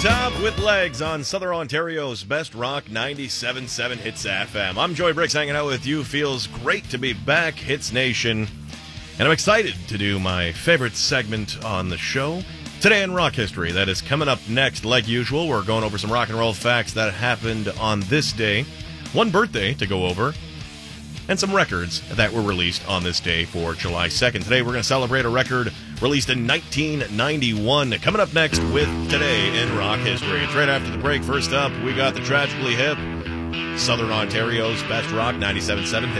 Top with Legs on Southern Ontario's Best Rock 97.7 Hits FM. I'm Joy Briggs hanging out with you. Feels great to be back, Hits Nation. And I'm excited to do my favorite segment on the show, Today in Rock History. That is coming up next. Like usual, we're going over some rock and roll facts that happened on this day. One birthday to go over, and some records that were released on this day for July 2nd. Today we're going to celebrate a record released in 1991. Coming up next with Today in Rock History. It's right after the break. First up, we got the Tragically Hip, Southern Ontario's Best Rock 97.7